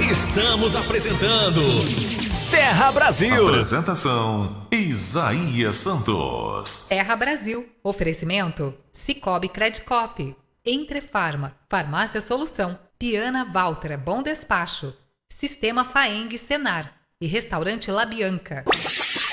Estamos apresentando Terra Brasil. Apresentação Isaías Santos. Terra Brasil. Oferecimento Cicobi Credicop, Entrefarma, Farmácia Solução, Piana Valtra Bom Despacho, Sistema Faeng Senar e Restaurante La Bianca.